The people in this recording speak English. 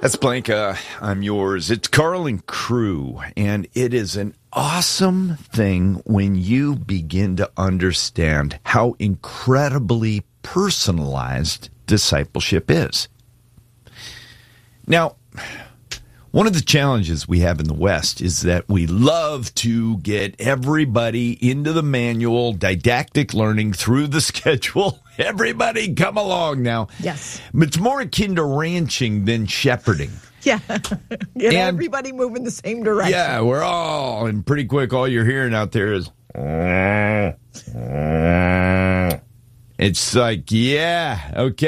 Casablanca, I'm yours. It's Carl and Crew, and it is an awesome thing when you begin to understand how incredibly personalized discipleship is. Now, one of the challenges we have in the West is that we love to get everybody into the manual, didactic learning through the schedule. Everybody come along now. Yes. But it's more akin to ranching than shepherding. Yeah. Get everybody moving the same direction. Yeah, we're all, and pretty quick, all you're hearing out there is, it's like, yeah, okay.